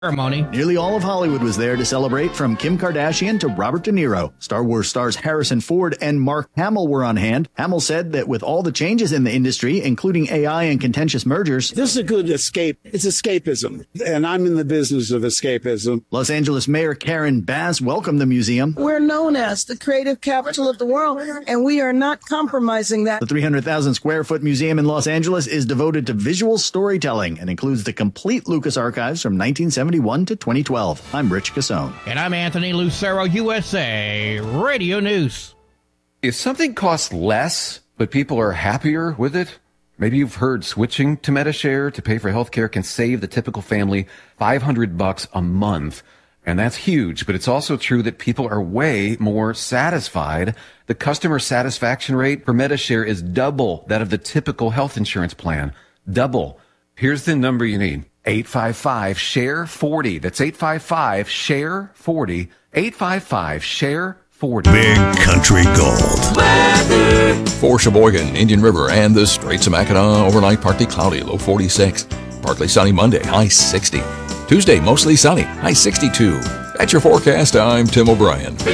ceremony. Nearly all of Hollywood was there to celebrate, from Kim Kardashian to Robert De Niro. Star Wars stars Harrison Ford and Mark Hamill were on hand. Hamill said that with all the changes in the industry, including AI and contentious mergers, this is a good escape. It's escapism, and I'm in the business of escapism. Los Angeles Mayor Karen Bass welcomed the museum. We're known as the creative capital of the world, and we are not compromising that. The 300,000 square foot museum in Los Angeles is devoted to visual storytelling and includes the complete Lucas archives from 1971 to 2012. I'm Rich Cassone. And I'm Anthony Lucero, USA Radio News. If something costs less, but people are happier with it, maybe you've heard switching to Medi-Share to pay for healthcare can save the typical family $500 a month. And that's huge, but it's also true that people are way more satisfied. The customer satisfaction rate for Medi-Share is double that of the typical health insurance plan. Double. Here's the number you need. 855-SHARE-40. That's 855-SHARE-40. 855-SHARE-40. Big Country Gold. For Sheboygan, Indian River, and the Straits of Mackinac, overnight partly cloudy, low 46. Partly sunny Monday, high 60. Tuesday, mostly sunny, high 62. That's your forecast. I'm Tim O'Brien.